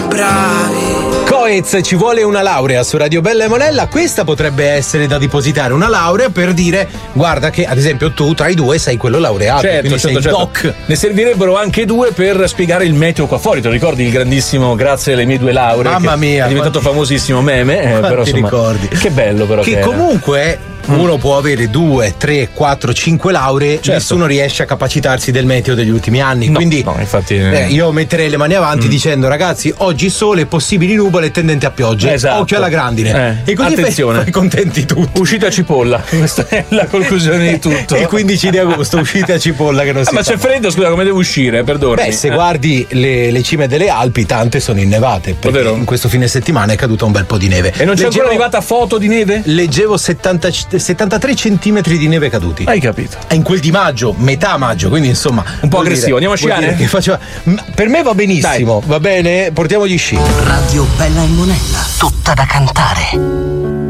bravi. Coez, ci vuole una laurea su Radio Bella e Monella. Questa potrebbe essere da depositare, una laurea per dire guarda che ad esempio tu tra i due sei quello laureato, quindi sei doc. Ne servirebbero anche due per spiegare il meteo qua fuori. Te lo ricordi il grandissimo grazie alle mie due lauree? Mamma mia, è diventato famosissimo meme, però insomma, ricordi? Che bello però che comunque uno può avere 2, 3, 4, 5 lauree, certo. Nessuno riesce a capacitarsi del meteo degli ultimi anni, no, quindi no, infatti, io metterei le mani avanti dicendo ragazzi oggi sole, possibili nuvole e tendente a pioggia, esatto. Occhio alla grandine, e così attenzione, fai contenti tutti. Uscite a cipolla, questa è la conclusione di tutto. Il 15 di agosto uscite a cipolla che non si ma c'è freddo, scusa, come devo uscire? Perdonami. Beh, se guardi le cime delle Alpi, tante sono innevate, perché in questo fine settimana è caduta un bel po' di neve. E non c'è ancora arrivata foto di neve? Leggevo 73 centimetri di neve caduti. Hai capito? È in quel di maggio, metà maggio, quindi insomma un po' aggressivo. Andiamo a sciare? Per me va benissimo. Dai. Va bene? Portiamo gli sci. Radio Bella e Monella, tutta da cantare.